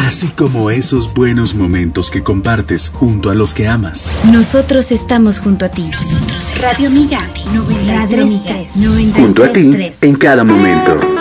así como esos buenos momentos que compartes junto a los que amas. Nosotros estamos junto a ti. Radio Miga, 93.3. Junto a ti en cada momento.